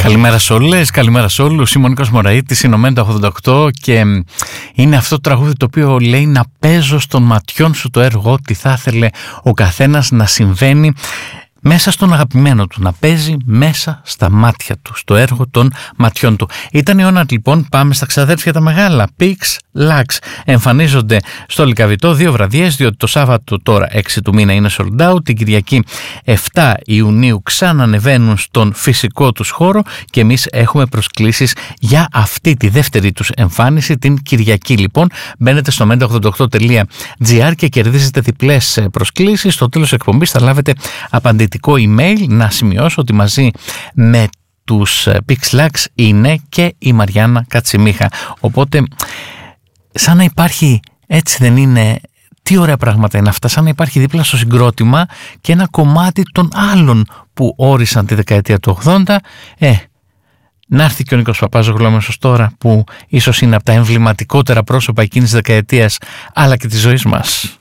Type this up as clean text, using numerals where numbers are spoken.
Καλημέρα σε όλες, καλημέρα σε όλους. Είμαι ο Νίκος Μωραΐτης, είναι το 88 και είναι αυτό το τραγούδι το οποίο λέει να παίζω στον ματιών σου το έργο, τι θα ήθελε ο καθένας να συμβαίνει μέσα στον αγαπημένο του, να παίζει μέσα στα μάτια του, στο έργο των ματιών του. Ήταν η ώρα λοιπόν, πάμε στα ξαδέρφια τα μεγάλα, Pix Lux. Εμφανίζονται στο Λυκαβητό 2 βραδιές, διότι το Σάββατο τώρα 6 του μήνα είναι sold out, την Κυριακή 7 Ιουνίου ξανανεβαίνουν στον φυσικό τους χώρο και εμείς έχουμε προσκλήσεις για αυτή τη δεύτερη τους εμφάνιση την Κυριακή. Λοιπόν, μπαίνετε στο menta88.gr και κερδίζετε διπλές προσκλήσεις. Στο τέλος της εκπομπής θα λάβετε απαντητικό email. Να σημειώσω ότι μαζί με τους Pix Lux είναι και η Μαριάννα Κατσιμίχα. Οπότε, σαν να υπάρχει, έτσι δεν είναι, τι ωραία πράγματα είναι αυτά, σαν να υπάρχει δίπλα στο συγκρότημα και ένα κομμάτι των άλλων που όρισαν τη δεκαετία του 80. Να έρθει και ο Νίκος Παπάζογλου αμέσως τώρα, που ίσως είναι από τα εμβληματικότερα πρόσωπα εκείνης της δεκαετίας αλλά και της ζωής μας.